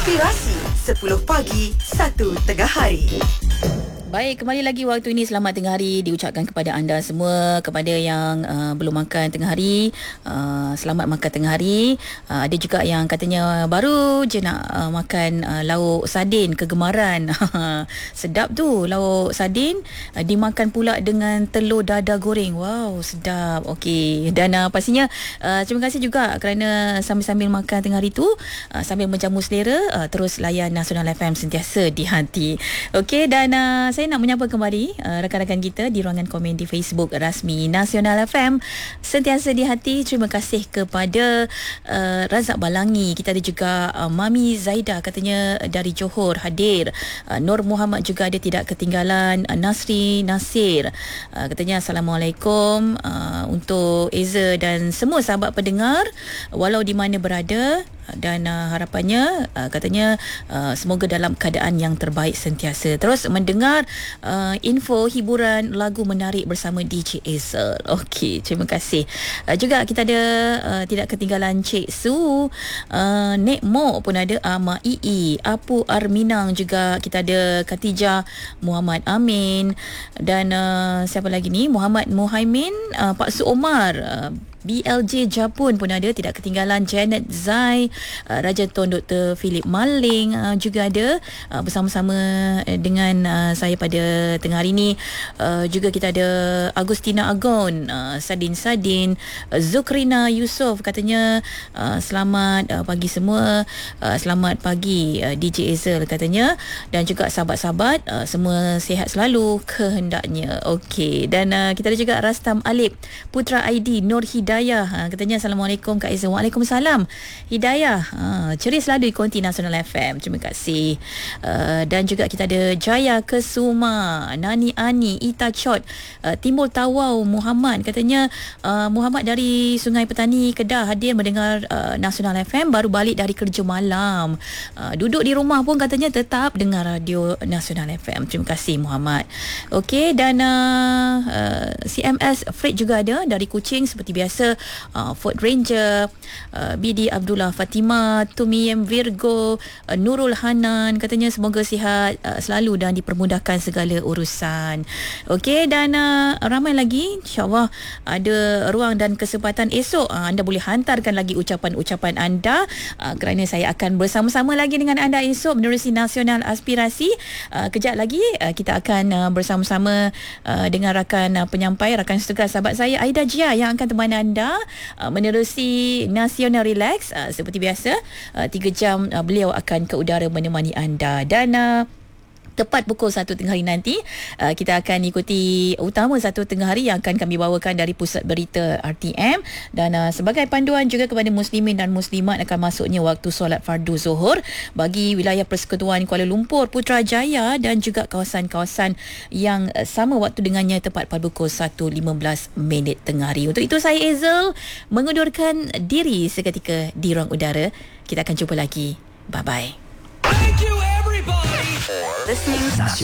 Aspirasi 10 pagi 1 tengah hari. Baik, kembali lagi waktu ini. Selamat tengah hari diucapkan kepada anda semua. Kepada yang belum makan tengah hari, selamat makan tengah hari. Ada juga yang katanya baru je nak makan lauk sardin kegemaran. Sedap tu lauk sardin, dimakan pula dengan telur dadah goreng. Wow, sedap. Okey. Dan pastinya terima kasih juga kerana sambil-sambil makan tengah hari tu, sambil menjamu selera, terus layan Nasional FM sentiasa di hati. Okey, dan saya nak menyapa kembali rakan-rakan kita di ruangan komen di Facebook rasmi Nasional FM sentiasa di hati. Terima kasih kepada Razak Balangi. Kita ada juga Mami Zaida katanya dari Johor hadir. Nur Muhammad juga ada tidak ketinggalan. Nasri Nasir katanya Assalamualaikum untuk Eza dan semua sahabat pendengar walau di mana berada, dan harapannya katanya semoga dalam keadaan yang terbaik sentiasa. Terus mendengar info hiburan lagu menarik bersama DJ Ezel. Okey, terima kasih. Juga kita ada tidak ketinggalan Cik Su, Nek Mo pun ada, Mak Ii, Apu Arminang, juga kita ada Khatijah Muhammad Amin, dan siapa lagi ni, Muhammad Muhaimin, Pak Su Omar, BLJ Japun pun ada, tidak ketinggalan Janet Zai, Raja Tun Dr. Philip Maling juga ada bersama-sama dengan saya pada tengah hari ini. Juga kita ada Agustina Agon, Sadin, Zukrina Yusof katanya selamat pagi semua, selamat pagi DJ Ezel katanya, dan juga sahabat-sahabat semua sihat selalu kehendaknya. Okey, dan kita ada juga Rastam Alip, Putra ID Nur Hidayah, katanya Assalamualaikum Kak Ezel. Waalaikumsalam Hidayah, ceria selalu ikuti Nasional FM. Terima kasih. Dan juga kita ada Jaya Kesuma, Nani Ani, Ita Chot, Timbul Tawau Muhammad, katanya Muhammad dari Sungai Petani Kedah hadir mendengar Nasional FM, baru balik dari kerja malam, duduk di rumah pun katanya tetap dengar radio Nasional FM. Terima kasih Muhammad. Okey, dan CMS Fred juga ada dari Kuching seperti biasa. Ford Ranger, BD Abdullah Fatimah, Tumiem Virgo, Nurul Hanan, katanya semoga sihat selalu dan dipermudahkan segala urusan. Okey, dan ramai lagi, insyaAllah ada ruang dan kesempatan esok anda boleh hantarkan lagi ucapan-ucapan anda, kerana saya akan bersama-sama lagi dengan anda esok menerusi Nasional Aspirasi. Kejap lagi kita akan bersama-sama dengan rakan penyampai, rakan setugas sahabat saya Aida Jia yang akan temani anda menerusi Nasional Relax. Seperti biasa 3 jam beliau akan ke udara menemani anda, dan tepat pukul 1 tengah hari nanti kita akan ikuti utama 1 tengah hari yang akan kami bawakan dari Pusat Berita RTM, dan sebagai panduan juga kepada muslimin dan muslimat akan masuknya waktu solat fardu zuhur bagi wilayah Persekutuan Kuala Lumpur, Putrajaya dan juga kawasan-kawasan yang sama waktu dengannya tepat pada pukul 1.15 tengah hari. Untuk itu saya Ezel mengundurkan diri seketika di ruang udara. Kita akan jumpa lagi. Bye-bye. Listening